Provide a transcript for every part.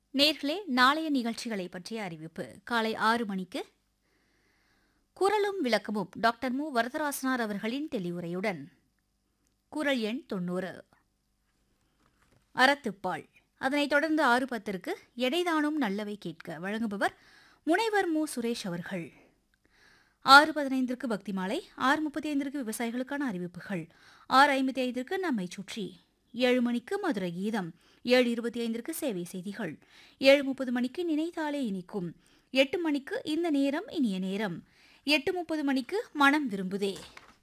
நேர்களே, நாளைய நிகழ்ச்சிகளை பற்றிய அறிவிப்பு. காலை 6 மணிக்கு குரலும் விளக்கமும் டாக்டர் மு. வரதராசனார் அவர்களின் தெளிவுரையுடன் குரல் எண் 90 அறத்துப்பால். அதனைத் தொடர்ந்து 6:10ற்கு எடைதானும் நல்லவை கேட்க வழங்குபவர் முனைவர் மு. சுரேஷ் அவர்கள். 6:15ற்கு பக்தி மாலை, 6:35ற்கு விவசாயிகளுக்கான அறிவிப்புகள், 6:55ற்கு நம்மை சுற்றி, 7 மணிக்கு மதுரை கீதம், 7:25ற்கு சேவை செய்திகள், 7:30 மணிக்கு நினைத்தாலே இனிக்கும், 8 மணிக்கு இந்த நேரம் இனிய நேரம், 8:30 மணிக்கு மனம் விரும்புதே,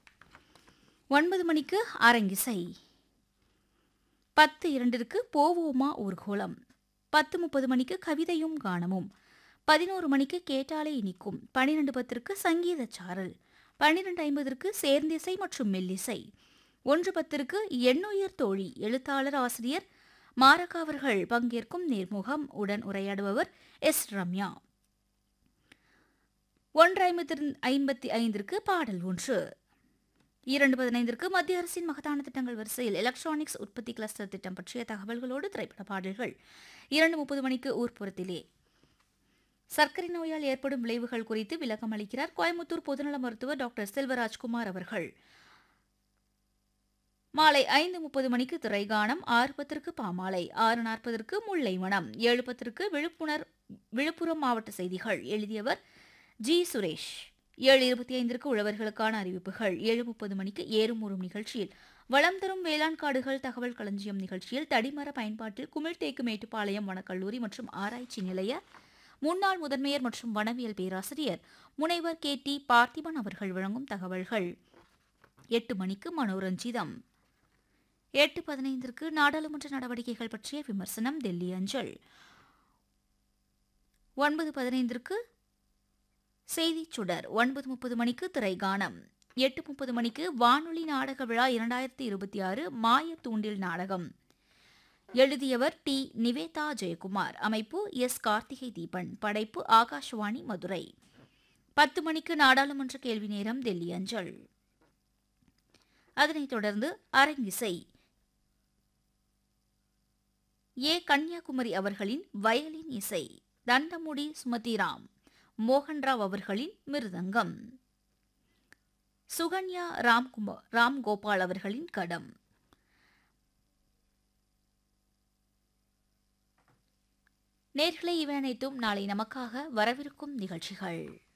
9 மணிக்கு அரங்கிசை, 10:02ற்கு போவோமா ஊர்கோலம், 10:30 மணிக்கு கவிதையும் கானமும், 11 மணிக்கு கேட்டாலே இனிக்கும், 12:10ற்கு சங்கீத சாரல், 12:50ற்கு சேர்ந்திசை மற்றும் மெல்லிசை, 1:10ற்கு எண்ணுயிர் தோழி எழுத்தாளர் ஆசிரியர் மாரகா அவர்கள் பங்கேற்கும் நேர்முகம். உடன் உரையாடுபவர் எஸ். ரம்யா. 1:55ற்கு பாடல் ஒன்று, 2:15ற்கு மத்திய அரசின் மகத்தான திட்டங்கள் வரிசையில் எலக்ட்ரானிக்ஸ் உற்பத்தி கிளஸ்டர் திட்டம் பற்றிய தகவல்களோடு திரைப்பட பாடல்கள். 2:30 மணிக்கு ஊர்ப்புறத்திலே சர்க்கரை நோயால் ஏற்படும் விளைவுகள் குறித்து விளக்கம் அளிக்கிறார் கோயம்புத்தூர் பொதுநல மருத்துவர் டாக்டர் செல்வராஜ்குமார் அவர்கள். மாலை 5:30 மணிக்கு திரைகானம், 6:10ற்கு பாமாலை, 6:40ற்கு முல்லை மணம், 7:10ற்கு விழுப்புரம் மாவட்ட செய்திகள். எழுதியவர் ஜி. சுரேஷ். 7:25ற்கு உழவர்களுக்கான அறிவிப்புகள். 7:30 மணிக்கு ஏறும் ஊறும் நிகழ்ச்சியில் வளம் தரும் வேளாண் காடுகள் தகவல் களஞ்சியம் நிகழ்ச்சியில் தடிமர பயன்பாட்டில் குமிழ்தேக்கு மேட்டுப்பாளையம் வனக்கல்லூரி மற்றும் ஆராய்ச்சி நிலைய முன்னாள் முதன்மையர் மற்றும் வனவியல் பேராசிரியர் முனைவர் கே. டி. பார்த்திபன் அவர்கள் வழங்கும் தகவல்கள். 8 மணிக்கு மனோரஞ்சிதம். 8:15ற்கு நாடாளுமன்ற நடவடிக்கைகள் பற்றிய விமர்சனம் டெல்லி அஞ்சல். 9:15ற்கு செய்திச் சுடர். 9:30 மணிக்கு திரைகானம். 8:30 மணிக்கு வானொலி நாடக விழா 2026 மாயத்தூண்டில் நாடகம். எழுதியவர் டி. நிவேதா ஜெயக்குமார். அமைப்பு எஸ். கார்த்திகை தீபன். படைப்பு ஆகாஷவாணி மதுரை. 10 மணிக்கு நாடாளுமன்ற கேள்வி நேரம் டெல்லி அஞ்சல். அதனைத் தொடர்ந்து அரங்கிசை ஏ. கன்னியாகுமரி அவர்களின் வயலின் இசை, தண்டமுடி சுமதிராம், மோகன்ராவ் அவர்களின் மிருதங்கம், சுகன்யா ராம்கோபால் அவர்களின் கடம். நேர்களே, இவை அனைத்தும் நாளை நமக்காக வரவிருக்கும் நிகழ்ச்சிகள்.